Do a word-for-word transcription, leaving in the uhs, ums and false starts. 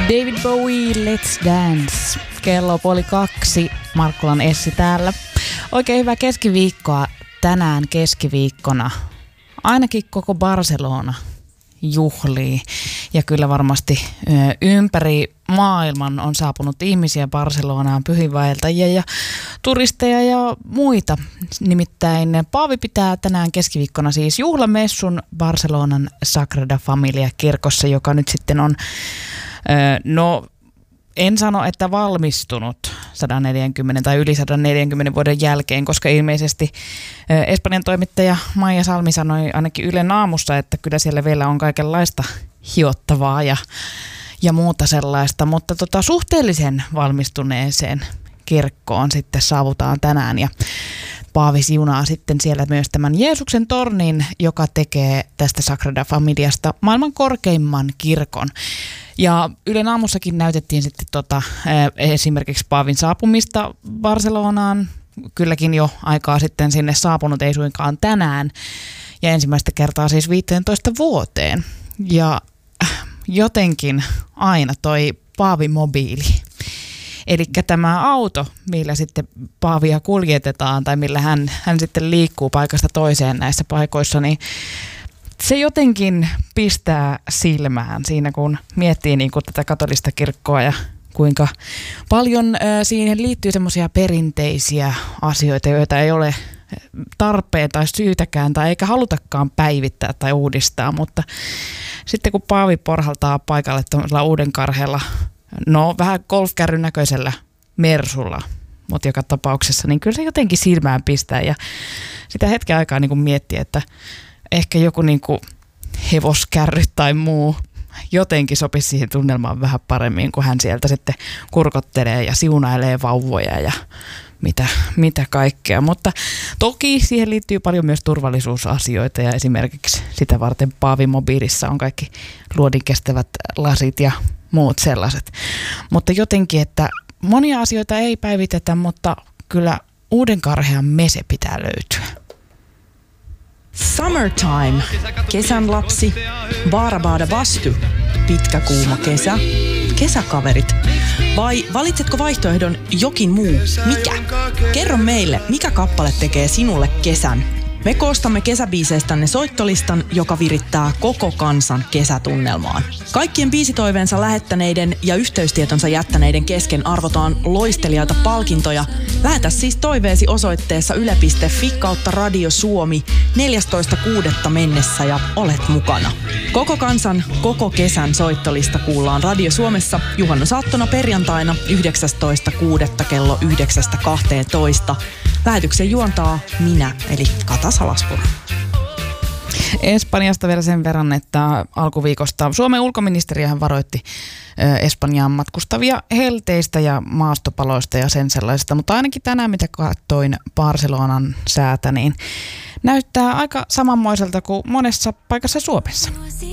David Bowie, Let's Dance. Kello puoli kaksi. Markkulan Essi täällä. Oikein hyvää keskiviikkoa tänään keskiviikkona. Ainakin koko Barcelona juhlii. Ja kyllä varmasti ympäri maailman on saapunut ihmisiä Barcelonaan, pyhinvaeltajia ja turisteja ja muita. Nimittäin Paavi pitää tänään keskiviikkona siis juhlamessun Barcelonan Sagrada Familia kirkossa, joka nyt sitten on, no en sano, että valmistunut sata neljäkymmentä tai yli sata neljäkymmentä vuoden jälkeen, koska ilmeisesti Espanjan toimittaja Maija Salmi sanoi ainakin Ylen aamussa, että kyllä siellä vielä on kaikenlaista hiottavaa ja, ja muuta sellaista, mutta tota, suhteellisen valmistuneeseen kirkkoon sitten saavutaan tänään ja Paavi siunaa sitten siellä myös tämän Jeesuksen tornin, joka tekee tästä Sagrada Familiasta maailman korkeimman kirkon. Ja Ylen aamussakin näytettiin sitten tota, esimerkiksi Paavin saapumista Barcelonaan. Kylläkin jo aikaa sitten sinne saapunut, ei suinkaan tänään. Ja ensimmäistä kertaa siis viiteentoista vuoteen. Ja jotenkin aina toi Paavimobiili. Eli tämä auto, millä sitten Paavia kuljetetaan tai millä hän, hän sitten liikkuu paikasta toiseen näissä paikoissa, niin se jotenkin pistää silmään siinä, kun miettii niin kuin tätä katolista kirkkoa ja kuinka paljon ää, siihen liittyy semmoisia perinteisiä asioita, joita ei ole tarpeen tai syytäkään tai eikä halutakaan päivittää tai uudistaa, mutta sitten kun Paavi porhaltaa paikalle tuollaisella Uudenkarheella, no vähän golfkärryn näköisellä Mersulla, mutta joka tapauksessa, niin kyllä se jotenkin silmään pistää ja sitä hetken aikaa niin kuin miettii, että ehkä joku niin kuin hevoskärry tai muu jotenkin sopisi siihen tunnelmaan vähän paremmin, kun hän sieltä sitten kurkottelee ja siunailee vauvoja ja mitä, mitä kaikkea. Mutta toki siihen liittyy paljon myös turvallisuusasioita ja esimerkiksi sitä varten Paavimobiilissa on kaikki luodinkestävät lasit ja muut sellaiset. Mutta jotenkin, että monia asioita ei päivitetä, mutta kyllä Uudenkarhean mese pitää löytyä. Summertime, kesän lapsi, Baarabaada vastu, pitkä kuuma kesä, kesäkaverit. Vai valitsetko vaihtoehdon jokin muu? Mikä? Kerro meille, mikä kappale tekee sinulle kesän. Me koostamme kesäbiiseistänne soittolistan, joka virittää koko kansan kesätunnelmaan. Kaikkien biisitoiveensa lähettäneiden ja yhteystietonsa jättäneiden kesken arvotaan loistelijaita palkintoja. Lähetä siis toiveesi osoitteessa yle piste fi kautta Radio Suomi neljästoista kuudetta mennessä ja olet mukana. Koko kansan, koko kesän soittolista kuullaan Radio Suomessa juhannusaattona perjantaina yhdeksästoista kuudetta kello yhdeksästä kahteentoista. Lähetyksen juontaa minä, eli Kata Salaspuro. Espanjasta vielä sen verran, että alkuviikosta Suomen ulkoministeriöhän varoitti Espanjaan matkustavia helteistä ja maastopaloista ja sen sellaisesta, mutta ainakin tänään, mitä katsoin Barcelonan säätä, niin näyttää aika samanmoiselta kuin monessa paikassa Suomessa.